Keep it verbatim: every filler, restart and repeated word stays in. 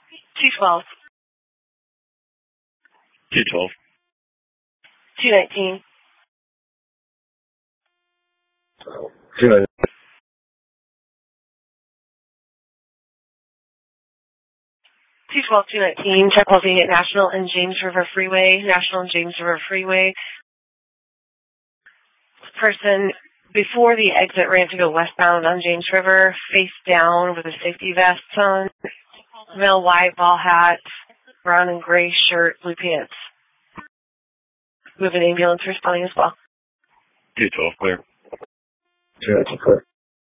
two twelve. two twelve. two nineteen. two nineteen. two twelve, two nineteen. Check Lafayette National and James River Freeway. National and James River Freeway. Person before the exit ran to go westbound on James River, face down with a safety vest on, male white ball hat, brown and gray shirt, blue pants. We have an ambulance responding as well. two twelve, clear. two nineteen, clear.